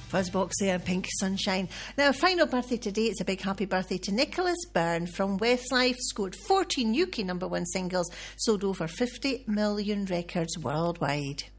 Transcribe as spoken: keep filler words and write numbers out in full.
Fuzzbox there and Pink Sunshine. Now, final birthday today. It's a big happy birthday to Nicholas Byrne from Westlife. Scored fourteen U K number one singles, sold over fifty million records worldwide.